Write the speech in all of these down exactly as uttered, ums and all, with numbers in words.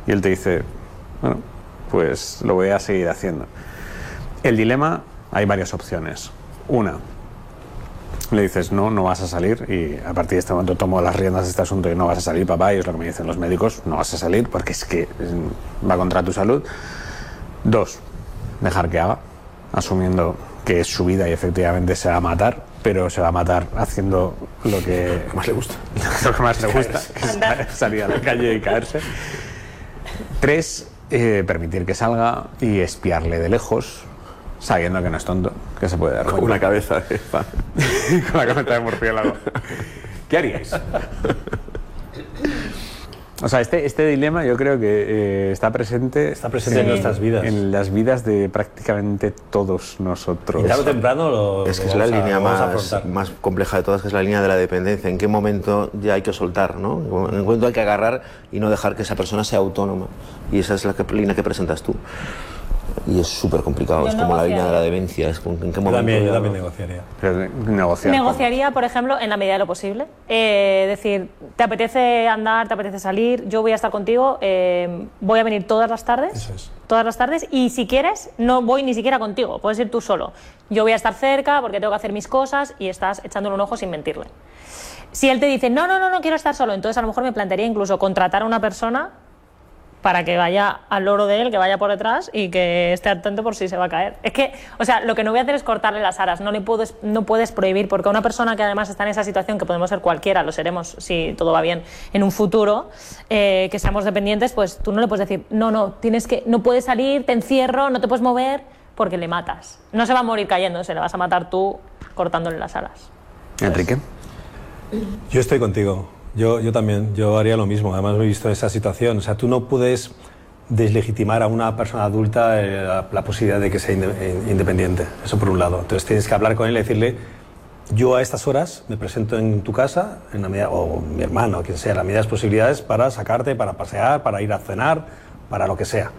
Y él te dice, bueno, pues lo voy a seguir haciendo. El dilema, hay varias opciones. Una, le dices, no, no vas a salir, y a partir de este momento tomo las riendas de este asunto y no vas a salir, papá, y es lo que me dicen los médicos, no vas a salir porque es que va contra tu salud. Dos, dejar que haga, asumiendo que es su vida y efectivamente se va a matar, pero se va a matar haciendo lo que más le gusta. Lo que más le gusta, que es salir a la calle y caerse. Tres, eh, permitir que salga y espiarle de lejos, sabiendo que no es tonto, que se puede dar cuenta. Con una cabeza de pan. Con la cabeza de murciélago. ¿Qué haríais? O sea, este, este dilema yo creo que eh, está presente, está presente en, en nuestras vidas. En las vidas de prácticamente todos nosotros. Y tarde o temprano lo, es que lo es la a, línea más, más compleja de todas, que es la línea de la dependencia. ¿En qué momento ya hay que soltar, ¿no? En qué momento hay que agarrar y no dejar que esa persona sea autónoma. Y esa es la que, línea que presentas tú. Y es súper complicado, yo es como la línea de la demencia. Es con, ¿en qué momento? También, yo también negociaría. Negociar, negociaría, por ejemplo, en la medida de lo posible. Eh, decir, ¿te apetece andar? ¿Te apetece salir? Yo voy a estar contigo, eh, voy a venir todas las tardes. Eso es. Todas las tardes, y si quieres, no voy ni siquiera contigo, puedes ir tú solo. Yo voy a estar cerca porque tengo que hacer mis cosas y estás echándole un ojo sin mentirle. Si él te dice, no, no, no, no quiero estar solo, entonces a lo mejor me plantearía incluso contratar a una persona para que vaya al loro de él, que vaya por detrás y que esté atento por si se va a caer. Es que, o sea, lo que no voy a hacer es cortarle las alas, no le puedes, no puedes prohibir, porque a una persona que además está en esa situación, que podemos ser cualquiera, lo seremos si todo va bien en un futuro, eh, que seamos dependientes, pues tú no le puedes decir, no, no, tienes que, no puedes salir, te encierro, no te puedes mover, porque le matas. No se va a morir cayéndose, le vas a matar tú cortándole las alas. ¿Enrique? Yo estoy contigo. Yo, yo también, yo haría lo mismo. Además he visto esa situación. O sea, tú no puedes deslegitimar a una persona adulta eh, la, la posibilidad de que sea inde independiente. Eso por un lado. Entonces tienes que hablar con él y decirle, yo a estas horas me presento en tu casa, en la medida, o mi hermano, o quien sea, las medidas posibilidades para sacarte, para pasear, para ir a cenar, para lo que sea.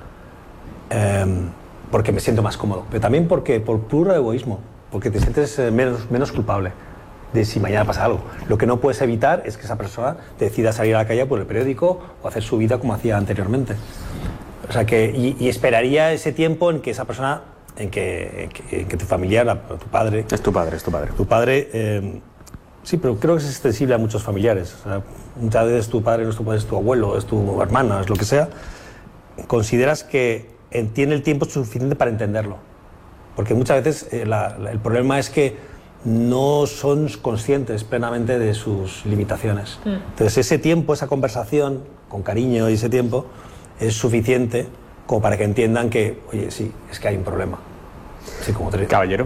Eh, porque me siento más cómodo. Pero también porque, por puro egoísmo, porque te sientes eh, menos, menos culpable de si mañana pasa algo. Lo que no puedes evitar es que esa persona decida salir a la calle por el periódico o hacer su vida como hacía anteriormente. O sea que, y, y esperaría ese tiempo en que esa persona, en que, en que, en que tu familiar, la, tu padre... Es tu padre, es tu padre. Tu padre, eh, sí, pero creo que es extensible a muchos familiares. O sea, muchas veces tu padre no es tu padre, es tu abuelo, es tu hermana, es lo que sea. Consideras que tiene el tiempo suficiente para entenderlo. Porque muchas veces eh, la, la, el problema es que no son conscientes plenamente de sus limitaciones. Mm. Entonces ese tiempo, esa conversación con cariño y ese tiempo es suficiente como para que entiendan que, oye, sí, es que hay un problema. Sí, como te... Caballero.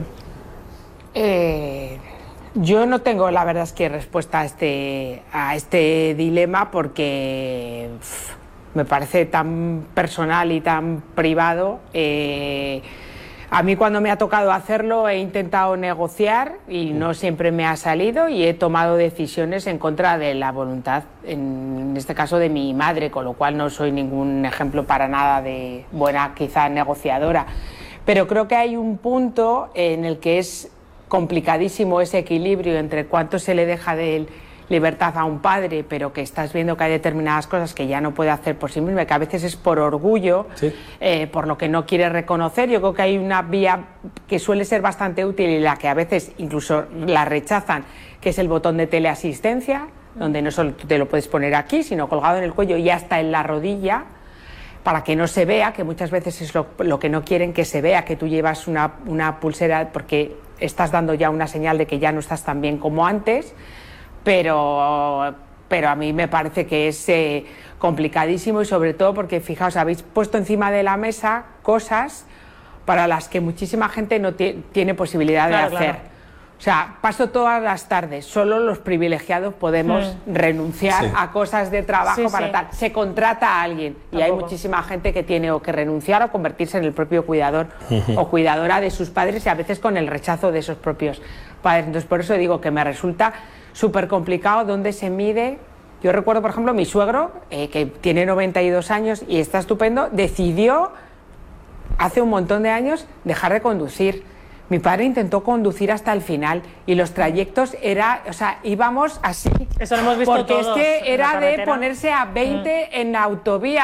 Eh, yo no tengo, la verdad es que respuesta a este, a este dilema porque pff, me parece tan personal y tan privado. Eh, A mí cuando me ha tocado hacerlo he intentado negociar y no siempre me ha salido y he tomado decisiones en contra de la voluntad, en este caso de mi madre, con lo cual no soy ningún ejemplo para nada de buena quizá negociadora. Pero creo que hay un punto en el que es complicadísimo ese equilibrio entre cuánto se le deja de libertad a un padre, pero que estás viendo que hay determinadas cosas que ya no puede hacer por sí mismo, que a veces es por orgullo, sí. eh, por lo que no quiere reconocer. Yo creo que hay una vía que suele ser bastante útil y la que a veces incluso la rechazan, que es el botón de teleasistencia, donde no solo te lo puedes poner aquí, sino colgado en el cuello y hasta en la rodilla, para que no se vea, que muchas veces es lo, lo que no quieren que se vea, que tú llevas una, una pulsera porque estás dando ya una señal de que ya no estás tan bien como antes. Pero, pero a mí me parece que es eh, complicadísimo y sobre todo porque, fijaos, habéis puesto encima de la mesa cosas para las que muchísima gente no tiene posibilidad claro, de hacer. Claro. O sea, paso todas las tardes, solo los privilegiados podemos mm. renunciar sí. a cosas de trabajo sí, para sí. tal. Se contrata a alguien Tampoco. y hay muchísima gente que tiene o que renunciar o convertirse en el propio cuidador uh-huh. o cuidadora de sus padres y a veces con el rechazo de esos propios padres. Entonces, por eso digo que me resulta súper complicado dónde se mide. Yo recuerdo, por ejemplo, mi suegro, eh, que tiene noventa y dos años y está estupendo, decidió hace un montón de años dejar de conducir. Mi padre intentó conducir hasta el final y los trayectos era, o sea, íbamos así. Eso lo hemos visto porque todos, es que era de ponerse a veinte mm. en la autovía.